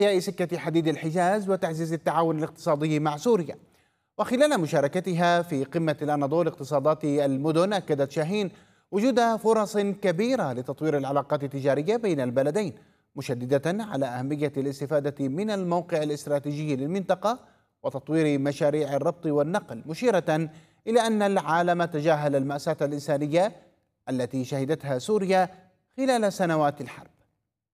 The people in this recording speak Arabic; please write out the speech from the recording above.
إحياء سكة حديد الحجاز وتعزيز التعاون الاقتصادي مع سوريا. وخلال مشاركتها في قمة الأناضول اقتصادات المدن، أكدت شاهين وجود فرص كبيرة لتطوير العلاقات التجارية بين البلدين، مشددة على أهمية الاستفادة من الموقع الاستراتيجي للمنطقة وتطوير مشاريع الربط والنقل، مشيرة إلى أن العالم تجاهل المأساة الإنسانية التي شهدتها سوريا خلال سنوات الحرب.